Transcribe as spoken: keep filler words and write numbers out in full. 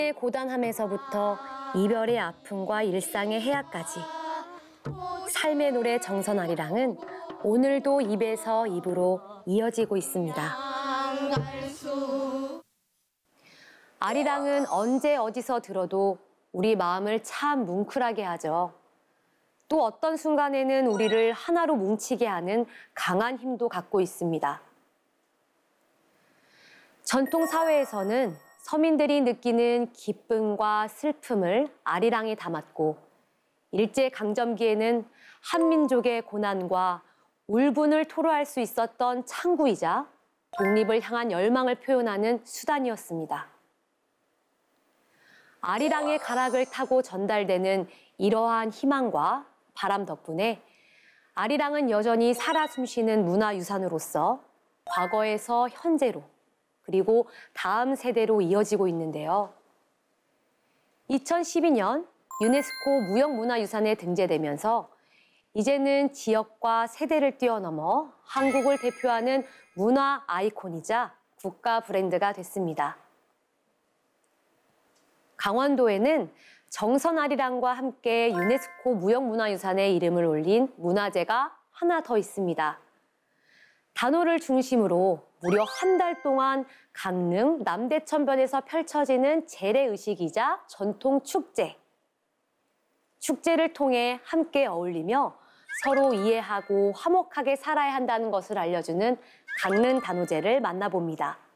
고단함에서부터 이별의 아픔과 일상의 해악까지 삶의 노래 정선아리랑은 오늘도 입에서 입으로 이어지고 있습니다. 아리랑은 언제 어디서 들어도 우리 마음을 참 뭉클하게 하죠. 또 어떤 순간에는 우리를 하나로 뭉치게 하는 강한 힘도 갖고 있습니다. 전통 사회에서는 서민들이 느끼는 기쁨과 슬픔을 아리랑에 담았고, 일제강점기에는 한민족의 고난과 울분을 토로할 수 있었던 창구이자 독립을 향한 열망을 표현하는 수단이었습니다. 아리랑의 가락을 타고 전달되는 이러한 희망과 바람 덕분에 아리랑은 여전히 살아 숨쉬는 문화유산으로서 과거에서 현재로 그리고 다음 세대로 이어지고 있는데요. 이천십이 년 유네스코 무형문화유산에 등재되면서 이제는 지역과 세대를 뛰어넘어 한국을 대표하는 문화 아이콘이자 국가 브랜드가 됐습니다. 강원도에는 정선아리랑과 함께 유네스코 무형문화유산에 이름을 올린 문화재가 하나 더 있습니다. 단오를 중심으로 무려 한 달 동안 강릉 남대천변에서 펼쳐지는 재래의식이자 전통 축제. 축제를 통해 함께 어울리며 서로 이해하고 화목하게 살아야 한다는 것을 알려주는 강릉 단오제를 만나봅니다.